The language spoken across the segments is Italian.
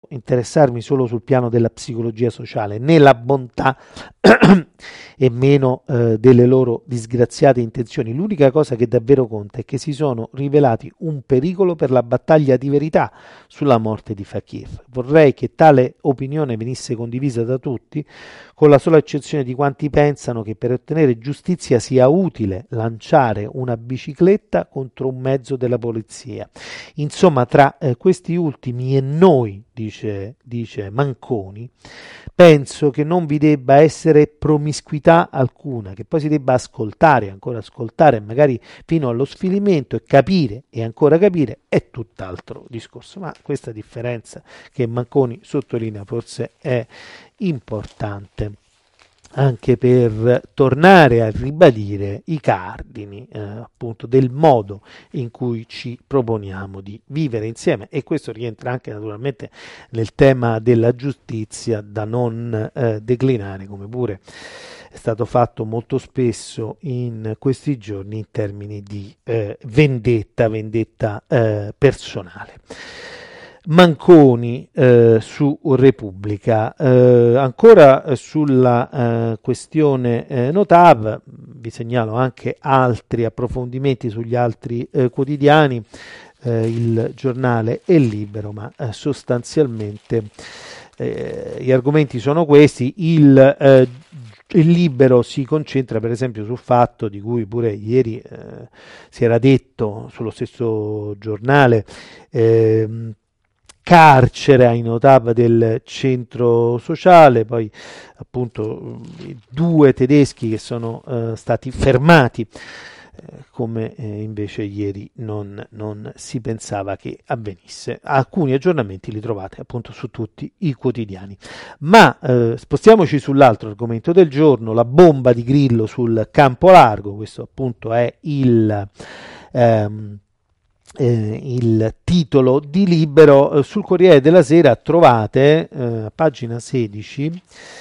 interessarmi solo sul piano della psicologia sociale, né la bontà e meno delle loro disgraziate intenzioni. L'unica cosa che davvero conta è che si sono rivelati un pericolo per la battaglia di verità sulla morte di Fakir. Vorrei che tale opinione venisse condivisa da tutti, con la sola eccezione di quanti pensano che per ottenere giustizia sia utile lanciare una bicicletta contro un mezzo della polizia. Insomma, tra questi ultimi e noi, dice Manconi, penso che non vi debba essere promiscuità alcuna, che poi si debba ascoltare, ancora ascoltare, magari fino allo sfilimento, e capire e ancora capire è tutt'altro discorso. Ma questa differenza che Manconi sottolinea forse è importante anche per tornare a ribadire i cardini appunto del modo in cui ci proponiamo di vivere insieme, e questo rientra anche naturalmente nel tema della giustizia, da non declinare, come pure è stato fatto molto spesso in questi giorni, in termini di vendetta personale. Manconi su Repubblica. Ancora sulla questione Notav vi segnalo anche altri approfondimenti sugli altri quotidiani, il Giornale e Libero, ma sostanzialmente gli argomenti sono questi. Il Libero si concentra per esempio sul fatto di cui pure ieri si era detto sullo stesso giornale, carcere ai Notav del centro sociale, poi appunto due tedeschi che sono stati fermati, come invece ieri non si pensava che avvenisse. Alcuni aggiornamenti li trovate appunto su tutti i quotidiani. Ma spostiamoci sull'altro argomento del giorno, la bomba di Grillo sul campo largo. Questo appunto è il titolo di Libero. Sul Corriere della Sera trovate a pagina 16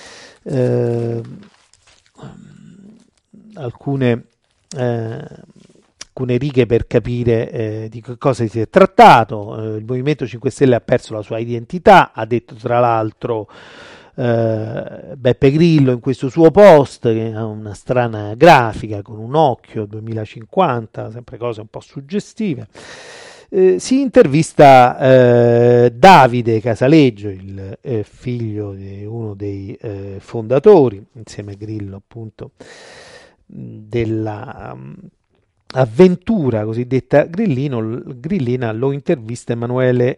alcune righe per capire di che cosa si è trattato. Il Movimento 5 Stelle ha perso la sua identità, ha detto tra l'altro Beppe Grillo in questo suo post, che ha una strana grafica con un occhio 2050, sempre cose un po' suggestive. Si intervista Davide Casaleggio, il figlio di uno dei fondatori, insieme a Grillo appunto, della avventura cosiddetta grillina. Lo intervista Emanuele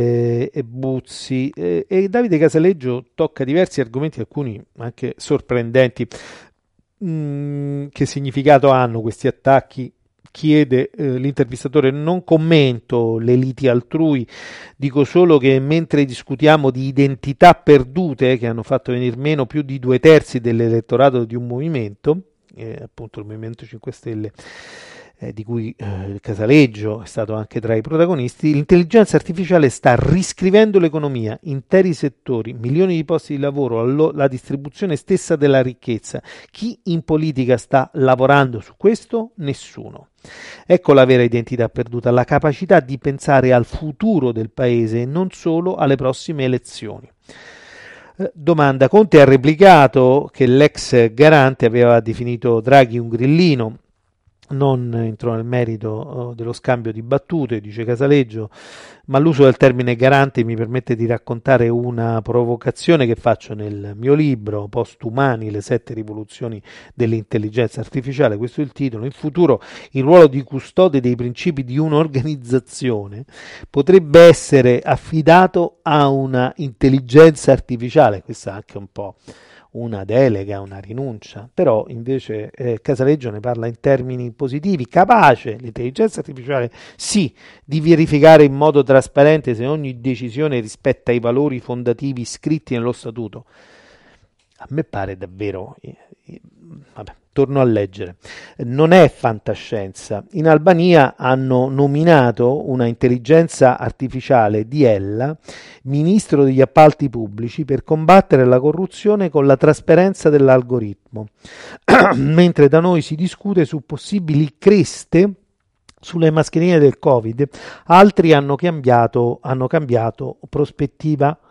Buzzi, e Davide Casaleggio tocca diversi argomenti, alcuni anche sorprendenti. Che significato hanno questi attacchi? Chiede l'intervistatore. Non commento le liti altrui, dico solo che mentre discutiamo di identità perdute che hanno fatto venir meno più di 2/3 dell'elettorato di un movimento, appunto il Movimento 5 Stelle, di cui Casaleggio è stato anche tra i protagonisti, l'intelligenza artificiale sta riscrivendo l'economia, interi settori, milioni di posti di lavoro, la distribuzione stessa della ricchezza. Chi in politica sta lavorando su questo? Nessuno. Ecco la vera identità perduta, la capacità di pensare al futuro del paese e non solo alle prossime elezioni. Domanda. Conte ha replicato che l'ex garante aveva definito Draghi un grillino. Non entrò nel merito dello scambio di battute, dice Casaleggio, ma l'uso del termine garante mi permette di raccontare una provocazione che faccio nel mio libro Postumani, le 7 rivoluzioni dell'intelligenza artificiale. Questo è il titolo. In futuro il ruolo di custode dei principi di un'organizzazione potrebbe essere affidato a una intelligenza artificiale. Questa è anche un po' una delega, una rinuncia, però invece Casaleggio ne parla in termini positivi, capace l'intelligenza artificiale sì di verificare in modo trasparente se ogni decisione rispetta i valori fondativi scritti nello statuto. A me pare davvero, vabbè, torno a leggere, non è fantascienza. In Albania hanno nominato una intelligenza artificiale di Ella ministro degli appalti pubblici per combattere la corruzione con la trasparenza dell'algoritmo, mentre da noi si discute su possibili creste sulle mascherine del Covid. Altri hanno cambiato prospettiva